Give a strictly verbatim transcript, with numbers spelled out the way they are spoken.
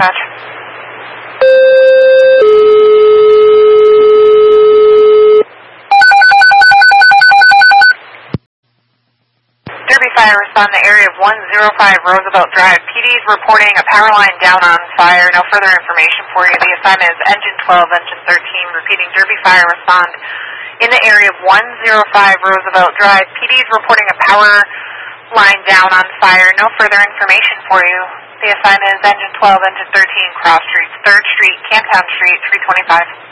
Dispatch. Derby Fire, respond to area of one oh five Roosevelt Drive. P D is reporting a power line down on fire. No further information for you. The assignment is engine twelve, engine thirteen. Repeating, Derby Fire, respond in the area of one oh five Roosevelt Drive. P D is reporting a power line down on fire. No further information for you. The assignment is engine twelve, engine thirteen, Cross Street, third Street, Camptown Street, three twenty-five.